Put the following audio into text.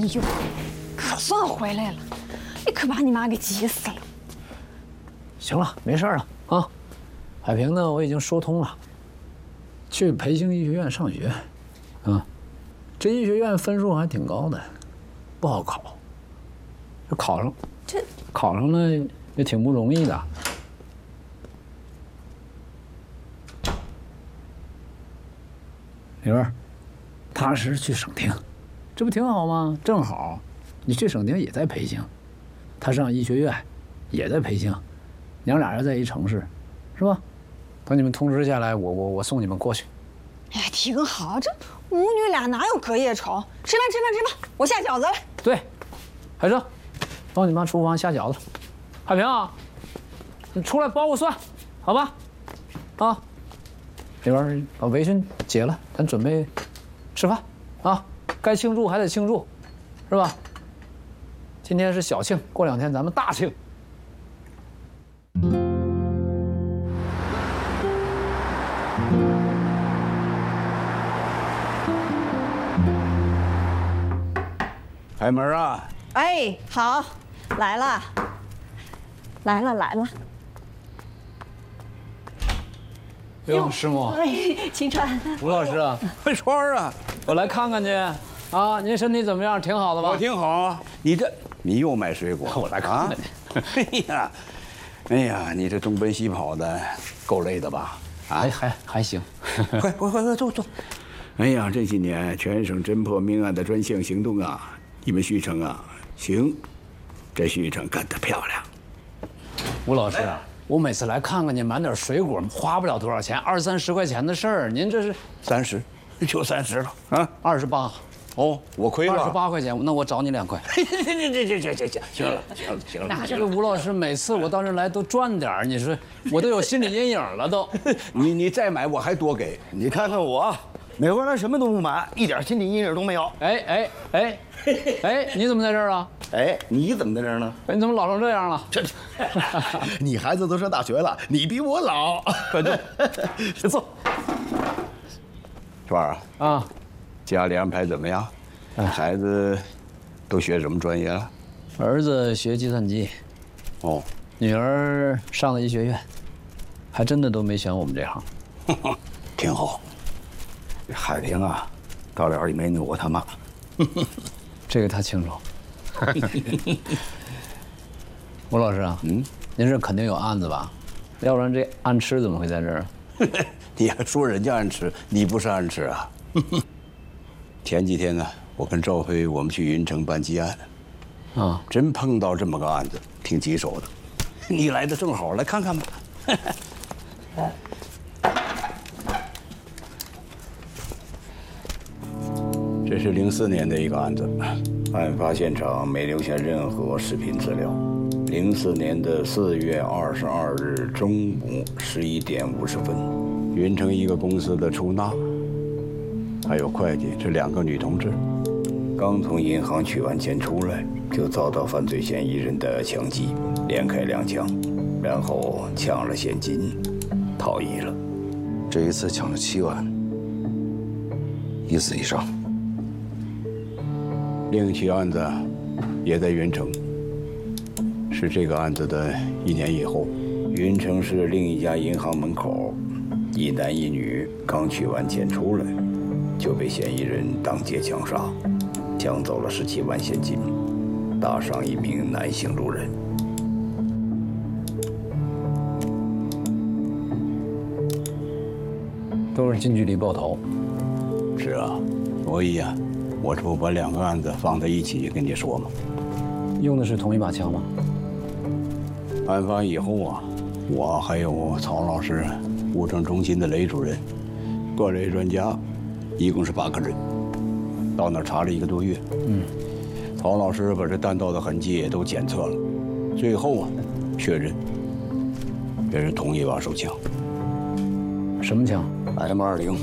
呦，可算回来了！你可把你妈给急死了。 行了，没事了啊。海平呢，我已经说通了，去培兴医学院上学。啊，这医学院分数还挺高的，不好考。这考上了也挺不容易的。女儿，踏实去省厅，这不挺好吗？正好，你去省厅也在培兴，他上医学院也在培兴，娘俩人在一城市，是吧？等你们通知下来，我送你们过去。 哎，挺好，这母女俩哪有隔夜仇？吃饭，我下饺子了。 对，海生，帮你妈厨房下饺子。海平啊，你出来包个蒜，好吧？啊，女儿把围裙解了，咱准备吃饭啊。该庆祝还得庆祝，是吧？今天是小庆，过2天咱们大庆。 开门啊！ 哎，好，来了。 哟，师母， 哎，秦川， 吴老师啊， 川啊， 我来看看去。啊，您身体怎么样？挺好的吧？ 我挺好啊。你又买水果？ 我来看看你。哎呀，你这东奔西跑的，够累的吧？啊， 还行。 快，坐。哎呀，这些年全省侦破命案的专项行动啊，你们徐城啊，行，这徐城干得漂亮。 吴老师啊，我每次来看看您，买点水果花不了多少钱，20、30块钱的事儿，您这是 30，就30了啊 ，28。 哦，我亏了 28块钱，那我找你2块。 这，行了。 那这个吴老师每次我到这来都赚点儿，你说我都有心理阴影了都。 你再买我还多给。 你看看我，每回来什么都不买，一点心理阴影都没有。 哎，你怎么在这儿啊？ 哎，你怎么在这儿呢？ 你怎么老成这样了？ 你孩子都上大学了，你比我老。快坐。 川儿啊， 家里安排怎么样？孩子都学什么专业了？ 儿子学计算机， 哦， 女儿上了医学院，还真的都没选我们这行。 挺好。海平啊，到了也没扭过他妈。 这个他清楚。吴老师啊，您这肯定有案子吧？要不然这暗吃怎么会在这儿？ 你还说人家暗吃，你不是暗吃啊？前几天呢，我跟赵飞我们去云城办积案， 啊， 真碰到这么个案子，挺棘手的。你来的正好，来看看吧。这是04年的一个案子，案发现场没留下任何视频资料。04年的4月22日中午11点50分，云城一个公司的出纳，还有会计这2个女同志，刚从银行取完钱出来，就遭到犯罪嫌疑人的枪击，连开2枪，然后抢了现金，逃逸了。 这一次抢了7万，1死1伤。 另一起案子也在云城，是这个案子的1年以后，云城市另一家银行门口，一男一女刚取完钱出来，就被嫌疑人当街枪杀，抢走了17万现金，打伤1名男性路人。 都是近距离爆头。 是啊，所以啊，我这不把2个案子放在一起跟你说吗？ 用的是同一把枪吗？ 案发以后啊，我还有曹老师、物证中心的雷主任、各类专家，一共是8个人，到那儿查了1个多月。曹老师把这弹道的痕迹也都检测了，最后啊，确认这是同一把手枪。 什么枪？ M20。